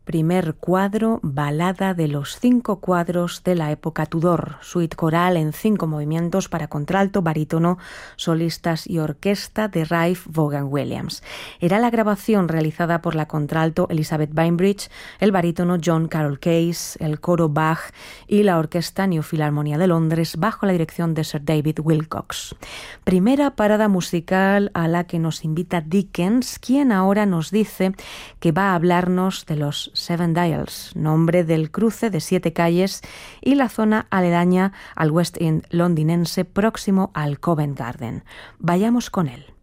Primer cuadro, balada de los 5 cuadros de la época Tudor, suite coral en 5 movimientos para contralto, barítono, solistas y orquesta de Ralph Vaughan Williams. Era la grabación realizada por la contralto Elizabeth Bainbridge, el barítono John Carroll Case, el coro Bach y la orquesta New Philharmonia de Londres bajo la dirección de Sir David Wilcox. Primera parada musical a la que nos invita Dickens, quien ahora nos dice que va a hablarnos de los Seven Dials, nombre del cruce de 7 calles y la zona aledaña al West End londinense próximo al Covent Garden. Vayamos con él.